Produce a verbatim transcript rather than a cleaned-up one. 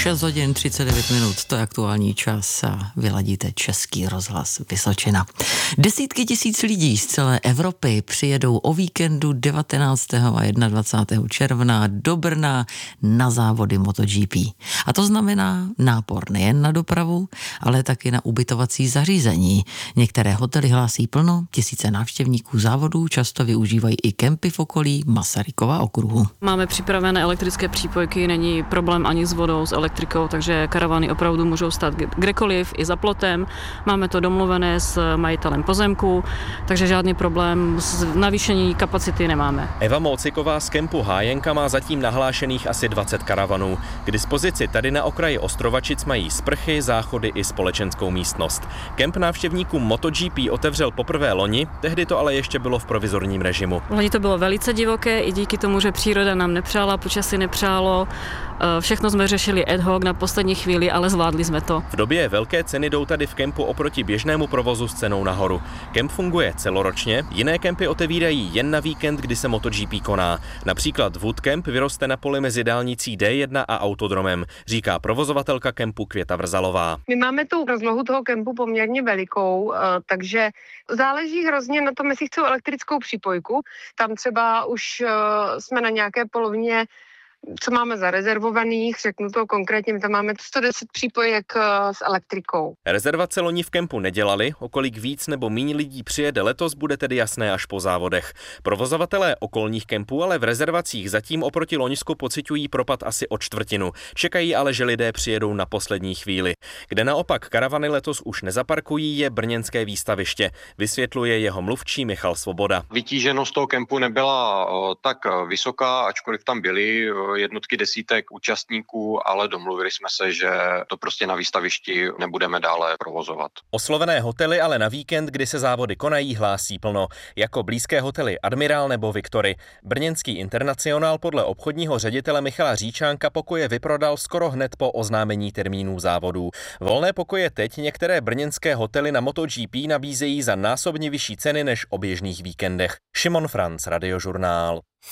šest hodin třicet devět minut, to je aktuální čas a vyladíte Český rozhlas Vysočina. Desítky tisíc lidí z celé Evropy přijedou o víkendu devatenáctého a dvacátého prvního června do Brna na závody MotoGP. A to znamená nápor nejen na dopravu, ale taky na ubytovací zařízení. Některé hotely hlásí plno, tisíce návštěvníků závodů často využívají i kempy v okolí Masarykova okruhu. Máme připravené elektrické přípojky, není problém ani s vodou, s elektrikou, takže karavany opravdu můžou stát kdekoliv, i za plotem. Máme to domluvené s majitelem pozemku, takže žádný problém s navýšení kapacity nemáme. Eva Mociková z kempu Hájenka má zatím nahlášených asi dvacet karavanů. K dispozici tady na okraji Ostrovačic mají sprchy, záchody i společenskou místnost. Kemp návštěvníkům MotoGP otevřel poprvé loni, tehdy to ale ještě bylo v provizorním režimu. Loni to bylo velice divoké, i díky tomu, že příroda nám nepřála, počasí nepřálo. Všechno jsme řešili ad hoc na poslední chvíli, ale zvládli jsme to. V době velké ceny jdou tady v kempu oproti běžnému provozu s cenou nahoru. Kemp funguje celoročně, jiné kempy otevírají jen na víkend, kdy se MotoGP koná. Například Woodcamp vyroste na poli mezi dálnicí D jedna a autodromem, říká provozovatelka kempu Květa Vrzalová. My máme tu rozlohu toho kempu poměrně velikou, takže záleží hrozně na tom, jestli chcou elektrickou přípojku. Tam třeba už jsme na nějaké polovině, co máme zarezervovaných, řeknu to konkrétně, my tam máme sto deset přípojek s elektrikou. Rezervace loni v kempu nedělali, o kolik víc nebo míň lidí přijede letos, bude tedy jasné až po závodech. Provozovatelé okolních kempů ale v rezervacích zatím oproti loňsku pociťují propad asi o čtvrtinu. Čekají ale, že lidé přijedou na poslední chvíli. Kde naopak karavany letos už nezaparkují, je brněnské výstaviště, vysvětluje jeho mluvčí Michal Svoboda. Vytíženost toho kempu nebyla tak vysoká, ačkoliv tam byly jednotky desítek účastníků, ale domluvili jsme se, že to prostě na výstavišti nebudeme dále provozovat. Oslovené hotely ale na víkend, kdy se závody konají, hlásí plno, jako blízké hotely Admirál nebo Viktory. Brněnský Internacionál podle obchodního ředitele Michala Říčánka pokoje vyprodal skoro hned po oznámení termínů závodů. Volné pokoje teď některé brněnské hotely na MotoGP nabízejí za násobně vyšší ceny než o běžných víkendech. Šimon Franc, Radiožurnál.